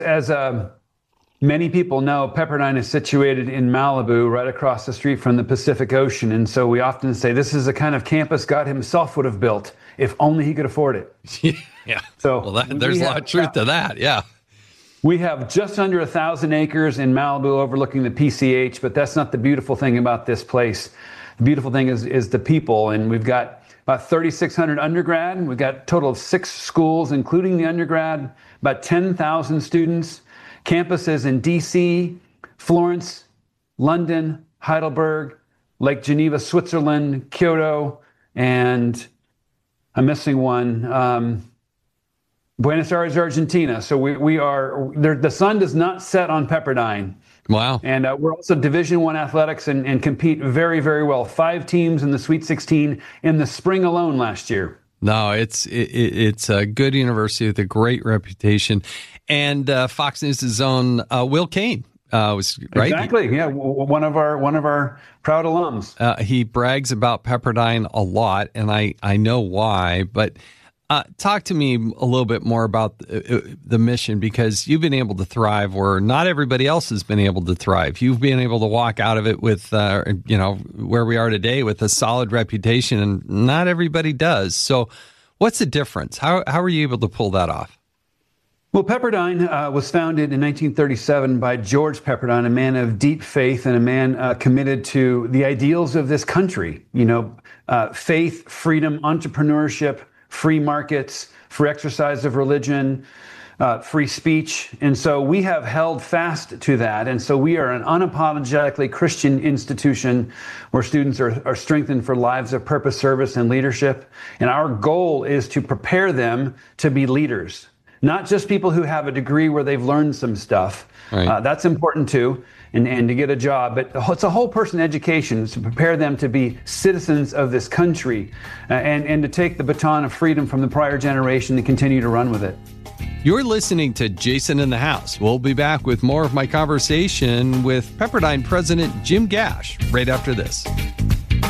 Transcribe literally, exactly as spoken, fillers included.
As um, many people know, Pepperdine is situated in Malibu, right across the street from the Pacific Ocean. And so we often say this is the kind of campus God himself would have built if only he could afford it. Yeah. So well, that, there's a lot of truth to that. Yeah. We have just under a thousand acres in Malibu overlooking the P C H, but that's not the beautiful thing about this place. The beautiful thing is, is the people. And we've got about thirty-six hundred undergrad. We've got a total of six schools, including the undergrad, about ten thousand students, campuses in D C, Florence, London, Heidelberg, Lake Geneva, Switzerland, Kyoto, and I'm missing one, um, Buenos Aires, Argentina. So we, we are, there, the sun does not set on Pepperdine. Wow. And uh, we're also Division One athletics and, and compete very, very well. Five teams in the Sweet sixteen in the spring alone last year. No, it's it, it's a good university with a great reputation. And uh, Fox News' own uh, Will Cain uh, was right. Exactly. Yeah, one of our one of our proud alums. Uh, he brags about Pepperdine a lot, and I, I know why. But uh, talk to me a little bit more about the, the mission, because you've been able to thrive where not everybody else has been able to thrive. You've been able to walk out of it with, uh, you know, where we are today with a solid reputation, and not everybody does. So what's the difference? How how are you able to pull that off? Well, Pepperdine uh, was founded in nineteen thirty-seven by George Pepperdine, a man of deep faith and a man uh, committed to the ideals of this country. You know, uh, faith, freedom, entrepreneurship, free markets, free exercise of religion, uh, free speech. And so we have held fast to that. And so we are an unapologetically Christian institution where students are, are strengthened for lives of purpose, service, and leadership. And our goal is to prepare them to be leaders. Not just people who have a degree where they've learned some stuff. Right. Uh, that's important too, and, and to get a job. But it's a whole person education to prepare them to be citizens of this country uh, and, and to take the baton of freedom from the prior generation and continue to run with it. You're listening to Jason in the House. We'll be back with more of my conversation with Pepperdine President Jim Gash right after this.